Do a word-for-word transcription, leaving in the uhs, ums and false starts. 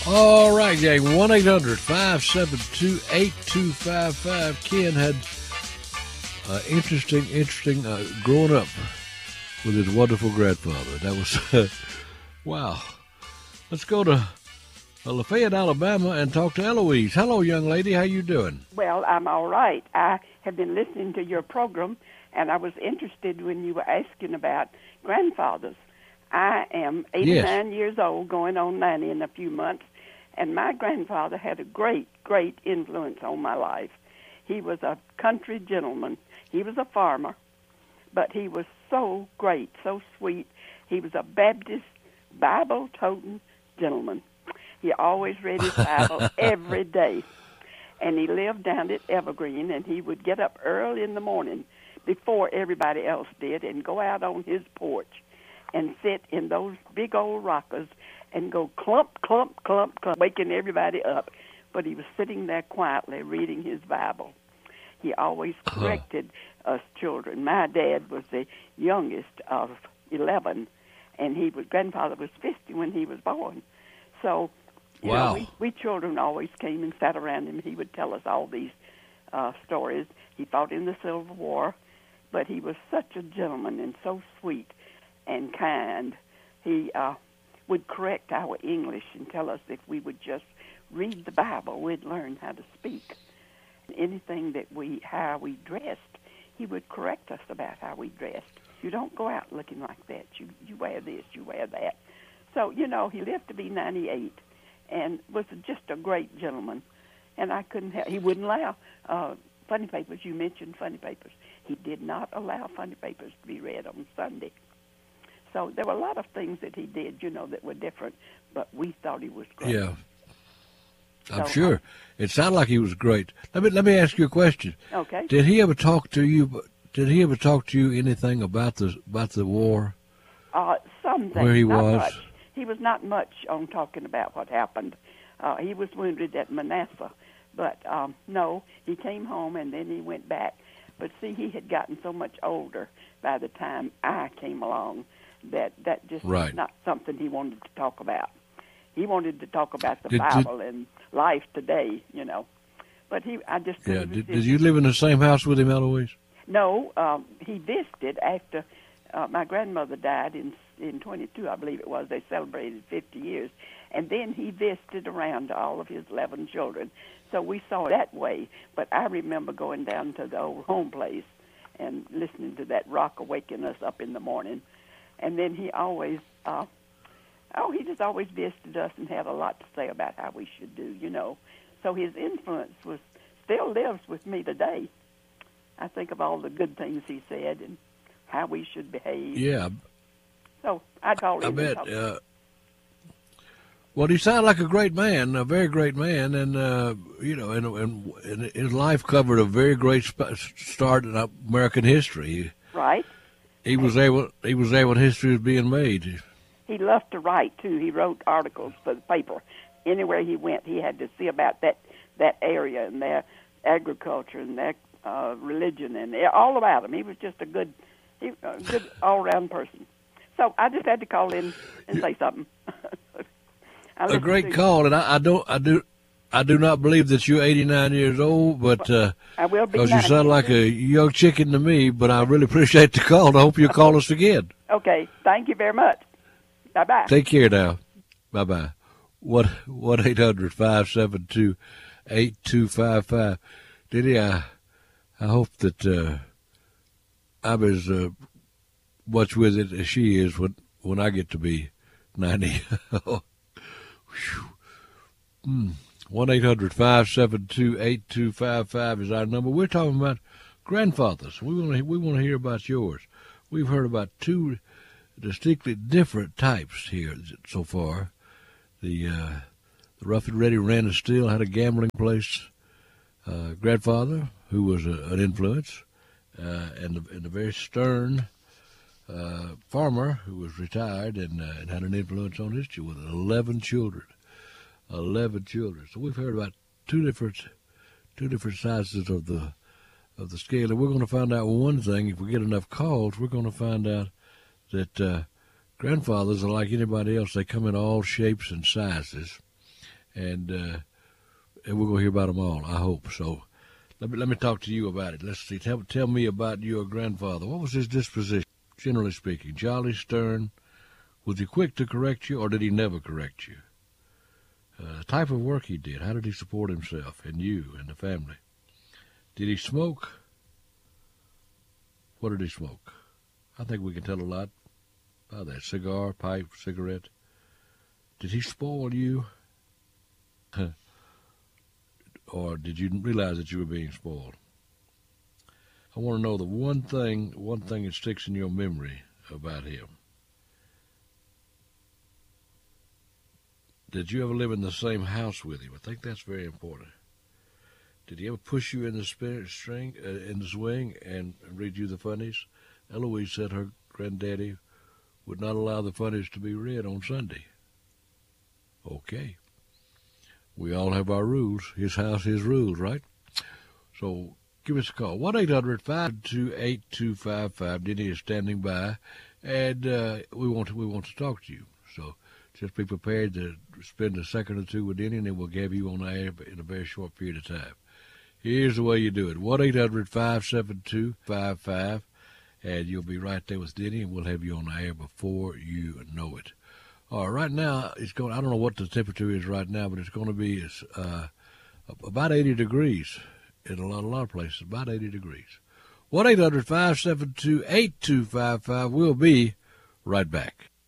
All right, gang. one eight hundred five seven two eight two five five. Ken had uh, interesting, interesting uh, growing up with his wonderful grandfather. That was, uh, wow. Let's go to uh, Lafayette, Alabama, and talk to Eloise. Hello, young lady. How you doing? Well, I'm all right. I have been listening to your program, and I was interested when you were asking about grandfathers. I am eighty-nine yes. years old, going on ninety in a few months, and my grandfather had a great, great influence on my life. He was a country gentleman. He was a farmer, but he was so great, so sweet. He was a Baptist, Bible-toting gentleman. He always read his Bible every day, and he lived down at Evergreen, and he would get up early in the morning before everybody else did and go out on his porch and sit in those big old rockers and go clump, clump, clump, clump, waking everybody up. But he was sitting there quietly reading his Bible. He always corrected uh-huh. us children. My dad was the youngest of eleven, and he was grandfather was fifty when he was born. So, you wow. know, we, we children always came and sat around him. He would tell us all these uh, stories. He fought in the Civil War, but he was such a gentleman and so sweet and kind. He uh, would correct our English and tell us if we would just read the Bible, we'd learn how to speak. Anything that we, how we dressed, he would correct us about how we dressed. You don't go out looking like that. You you wear this, you wear that. So, you know, he lived to be ninety-eight and was just a great gentleman. And I couldn't have, he wouldn't allow uh, funny papers. You mentioned funny papers. He did not allow funny papers to be read on Sunday. So there were a lot of things that he did, you know, that were different, but we thought he was great. Yeah, I'm so, sure. Uh, it sounded like he was great. Let me let me ask you a question. Okay. Did he ever talk to you? Did he ever talk to you anything about the about the war? Uh, some things, where he not was. Much. He was not much on talking about what happened. Uh, he was wounded at Manassas, but um, no, he came home and then he went back. But see, he had gotten so much older by the time I came along that that just right. was not something he wanted to talk about. He wanted to talk about the did, Bible did, and life today, you know. But he, I just yeah. couldn't Did, resist. did you live in the same house with him, Eloise? No, um, he visited after uh, my grandmother died in in twenty-two, I believe it was. They celebrated fifty years, and then he visited around to all of his eleven children. So we saw it that way. But I remember going down to the old home place and listening to that rocker waking us up in the morning. And then he always, uh, oh, he just always visited us and had a lot to say about how we should do, you know. So his influence was still lives with me today. I think of all the good things he said and how we should behave. Yeah. So I call him. I bet. Uh, well, he sounded like a great man, a very great man, and uh, you know, and, and, and his life covered a very great sp- start in American history. Right. He was able. He was there when history was being made. He loved to write too. He wrote articles for the paper. Anywhere he went, he had to see about that that area and their agriculture and their uh, religion and all about him. He was just a good, he, a good all-around person. So I just had to call in and say something. A great call, and I, I don't, I do, I do not believe that you're eighty-nine years old, but uh, I will be. Because you sound like a young chicken to me. But I really appreciate the call. And I hope you'll call us again. Okay, thank you very much. Bye bye. Take care now. Bye bye. What one eight hundred five seven two eight two five five. Diddy, I I hope that uh, I'm as uh, much with it as she is when when I get to be ninety. one eight hundred five seven two eight two five five is our number. We're talking about grandfathers. We want to we want to hear about yours. We've heard about two distinctly different types here so far. The uh, the rough and ready ran a still, had a gambling place uh, grandfather who was a, an influence, uh, and, the, and a very stern uh, farmer who was retired and, uh, and had an influence on his children with eleven children. Eleven children. So we've heard about two different two different sizes of the of the scale, and we're going to find out one thing. If we get enough calls, we're going to find out that uh, grandfathers are like anybody else. They come in all shapes and sizes, and uh, and we're going to hear about them all, I hope. So let me let me talk to you about it. Let's see. Tell, tell me about your grandfather. What was his disposition, generally speaking? Jolly, stern? Was he quick to correct you, or did he never correct you? Uh, the type of work he did, how did he support himself and you and the family? Did he smoke? What did he smoke? I think we can tell a lot about that. Cigar, pipe, cigarette. Did he spoil you? Or did you realize that you were being spoiled? I want to know the one thing, one thing that sticks in your memory about him. Did you ever live in the same house with him? I think that's very important. Did he ever push you in the spirit string, uh, in the swing, and read you the funnies? Eloise said her granddaddy would not allow the funnies to be read on Sunday. Okay. We all have our rules. His house, his rules, right? So give us a call. one eight hundred five two eight two five five. Denny is standing by, and uh, we want to, we want to talk to you. So just be prepared to spend a second or two with Denny, and then we'll have you on the air in a very short period of time. Here's the way you do it. one eight hundred five seven two five five, and you'll be right there with Denny, and we'll have you on the air before you know it. All right, right now, it's going. I don't know what the temperature is right now, but it's going to be uh, about eighty degrees in a lot, a lot of places, about eighty degrees. one eight hundred five seven two eight two five five. We'll be right back.